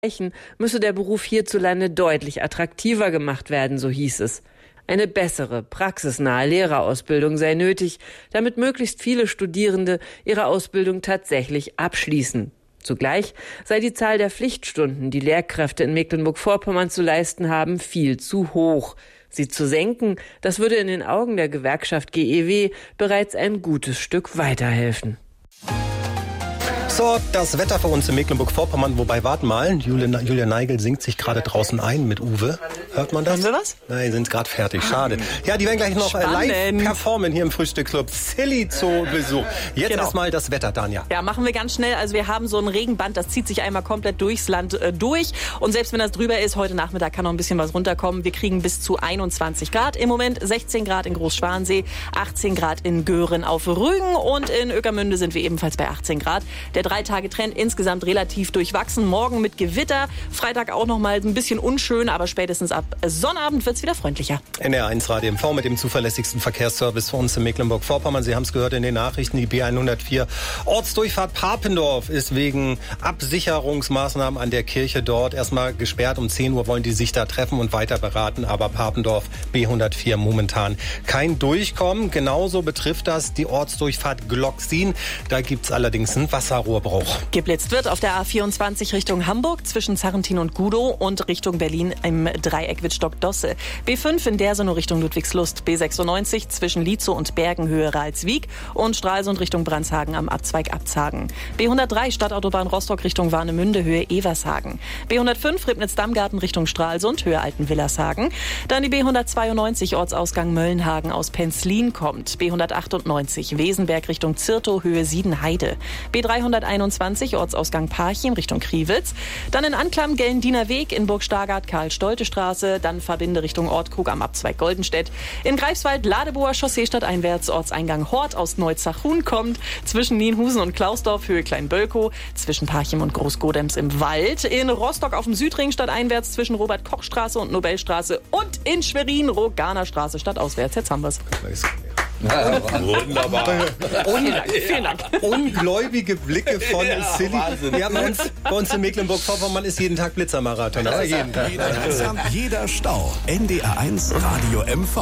müsse der Beruf hierzulande deutlich attraktiver gemacht werden, so hieß es. Eine bessere, praxisnahe Lehrerausbildung sei nötig, damit möglichst viele Studierende ihre Ausbildung tatsächlich abschließen. Zugleich sei die Zahl der Pflichtstunden, die Lehrkräfte in Mecklenburg-Vorpommern zu leisten haben, viel zu hoch. Sie zu senken, das würde in den Augen der Gewerkschaft GEW bereits ein gutes Stück weiterhelfen. So, das Wetter für uns in Mecklenburg-Vorpommern. Wobei, warten mal, Julia Neigel singt sich gerade draußen ein mit Uwe. Hört man das? Haben wir was? Nein, sind gerade fertig. Schade. Ja, die werden gleich noch live performen hier im Frühstücksclub. Silly zu Besuch. Jetzt erstmal das Wetter, Danja. Ja, machen wir ganz schnell. Also wir haben so ein Regenband, das zieht sich einmal komplett durchs Land durch. Und selbst wenn das drüber ist, heute Nachmittag kann noch ein bisschen was runterkommen. Wir kriegen bis zu 21 Grad. Im Moment 16 Grad in Großschwansee, 18 Grad in Göhren auf Rügen und in Ueckermünde sind wir ebenfalls bei 18 Grad. Der 3-Tage-Trend insgesamt relativ durchwachsen. Morgen mit Gewitter. Freitag auch noch mal ein bisschen unschön, aber spätestens ab Sonnabend wird es wieder freundlicher. NR1 Radio MV mit dem zuverlässigsten Verkehrsservice für uns in Mecklenburg-Vorpommern. Sie haben es gehört in den Nachrichten, die B104 Ortsdurchfahrt Papendorf ist wegen Absicherungsmaßnahmen an der Kirche dort erstmal gesperrt. Um 10 Uhr wollen die sich da treffen und weiter beraten. Aber Papendorf B104 momentan kein Durchkommen. Genauso betrifft das die Ortsdurchfahrt Glocksin. Da gibt es allerdings einen Wasserrohrbruch. Geblitzt wird auf der A24 Richtung Hamburg zwischen Zarrentin und Gudow und Richtung Berlin im Dreieck Wittstock-Dosse. B5 in Dersenow Richtung Ludwigslust. B96 zwischen Lietzow und Bergen Höhe Ralswiek und Stralsund Richtung Brandshagen am Abzweig Abzagen. B103 Stadtautobahn Rostock Richtung Warnemünde Höhe Evershagen. B105 Ribnitz-Dammgarten Richtung Stralsund Höhe Altenwillershagen. Dann die B192 Ortsausgang Möllenhagen aus Penzlin kommt. B198 Wesenberg Richtung Zirtow Höhe Siedenheide. B321 Ortsausgang Parchim Richtung Kriwitz. Dann in Anklam Gellendiener Weg in Burg Stargard Karl-Stolte-Straße. Dann Verbinde Richtung Ortkrug am Abzweig Goldenstedt. In Greifswald Ladeboer Chaussee stadteinwärts Ortseingang Hort aus Neuzach-Huhn kommt. Zwischen Nienhusen und Klausdorf Höhe Kleinbölkow. Zwischen Parchim und Großgodems im Wald. In Rostock auf dem Südring stadteinwärts zwischen Robert-Koch-Straße und Nobelstraße. Und in Schwerin Roganer Straße stadtauswärts. Jetzt haben wir es. Ja, wunderbar. Vielen Dank. Ungläubige Blicke von Silly. Ja, bei uns in Mecklenburg-Vorpommern ist jeden Tag Blitzermarathon. Ja, jeden Tag. Jeder Stau. NDR1 Radio MV.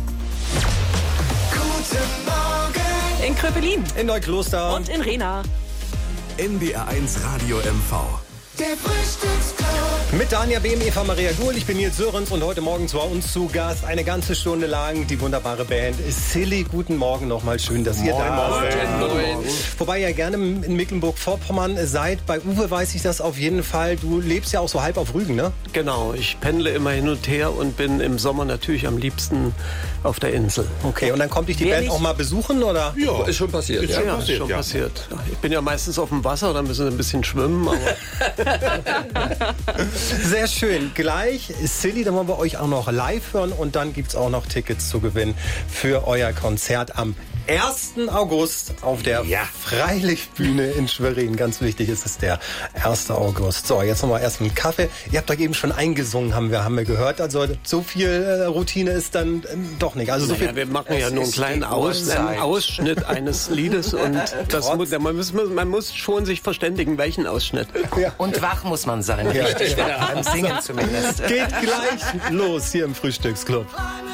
Guten Morgen. In Kröpelin. In Neukloster. Und in Rehna. NDR1 Radio MV. Der Frühstücksclub. Mit Danja Behm, Eva Maria Guhl, ich bin Nils Sörens und heute Morgen zu uns zu Gast eine ganze Stunde lang die wunderbare Band Silly. Guten Morgen nochmal, schön, dass ihr da seid. Wobei ihr gerne in Mecklenburg-Vorpommern seid. Bei Uwe weiß ich das auf jeden Fall. Du lebst ja auch so halb auf Rügen, ne? Genau, ich pendle immer hin und her und bin im Sommer natürlich am liebsten auf der Insel. Okay, und dann kommt dich die Band auch mal besuchen, oder? Ja, ist schon passiert. Ist schon passiert. Ich bin ja meistens auf dem Wasser, dann müssen wir ein bisschen schwimmen, aber sehr schön. Gleich Silly, dann wollen wir euch auch noch live hören und dann gibt es auch noch Tickets zu gewinnen für euer Konzert am 1. August auf der Freilichtbühne in Schwerin. Ganz wichtig ist es der 1. August. So, jetzt nochmal erst einen Kaffee. Ihr habt doch eben schon eingesungen, haben wir gehört. Also so viel Routine ist dann doch nicht. Also so viel. Wir machen ja nur einen kleinen Ausschnitt eines Liedes und man muss schon sich verständigen, welchen Ausschnitt. Ja. Und wach muss man sein. Richtig, beim Singen zumindest. Geht gleich los hier im Frühstücksclub.